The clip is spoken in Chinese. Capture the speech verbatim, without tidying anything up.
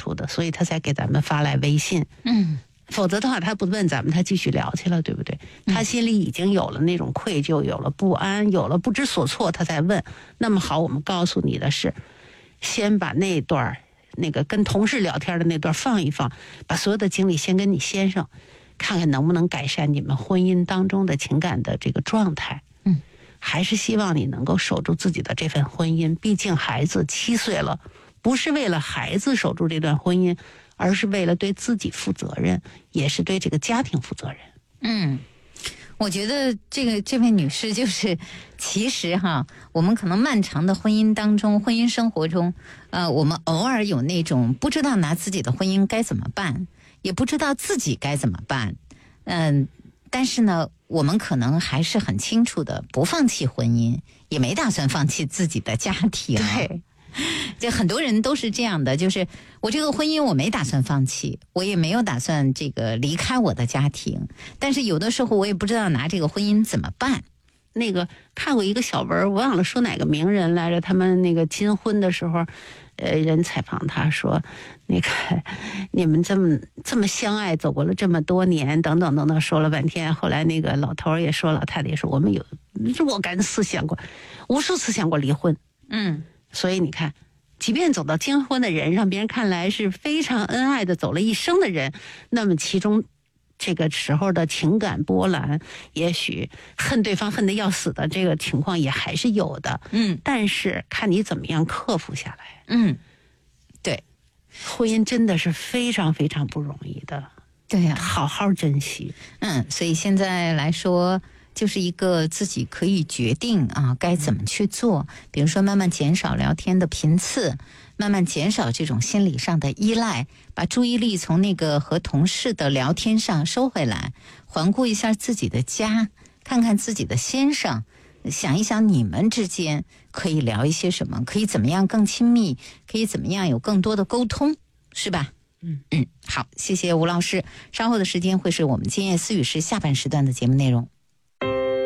楚的，所以他才给咱们发来微信。 嗯， 否则的话他不问咱们，他继续聊去了，对不对？他心里已经有了那种愧疚，有了不安，有了不知所措，他才问。那么好，我们告诉你的是，先把那段那个跟同事聊天的那段放一放，把所有的精力先跟你先生，看看能不能改善你们婚姻当中的情感的这个状态。 嗯， 还是希望你能够守住自己的这份婚姻，毕竟孩子七岁了，不是为了孩子守住这段婚姻，而是为了对自己负责任，也是对这个家庭负责任。 嗯，我觉得这个这位女士就是，其实哈，我们可能漫长的婚姻当中，婚姻生活中，呃，我们偶尔有那种不知道拿自己的婚姻该怎么办，也不知道自己该怎么办，嗯、呃，但是呢，我们可能还是很清楚的，不放弃婚姻，也没打算放弃自己的家庭。 对。 这很多人都是这样的，就是我这个婚姻我没打算放弃，我也没有打算这个离开我的家庭，但是有的时候我也不知道拿这个婚姻怎么办。 那个看过一个小文，我忘了说哪个名人来着，他们那个金婚的时候，呃，人采访他说，那个你们这么这么相爱，走过了这么多年，等等等等，说了半天。后来那个老头也说，老太太也说，我们有若干次想过，无数次想过离婚。 嗯。 所以你看，即便走到金婚的人，让别人看来是非常恩爱的走了一生的人，那么其中这个时候的情感波澜，也许恨对方恨得要死的这个情况也还是有的。 嗯， 但是看你怎么样克服下来。 嗯，对， 婚姻真的是非常非常不容易的。 对呀、啊， 好好珍惜。 嗯，所以现在来说，就是一个自己可以决定啊该怎么去做，比如说慢慢减少聊天的频次，慢慢减少这种心理上的依赖，把注意力从那个和同事的聊天上收回来，环顾一下自己的家，看看自己的先生，想一想你们之间可以聊一些什么，可以怎么样更亲密，可以怎么样有更多的沟通，是吧？ 嗯嗯，好，谢谢吴老师。稍后的时间会是我们今夜思语室下半时段的节目内容。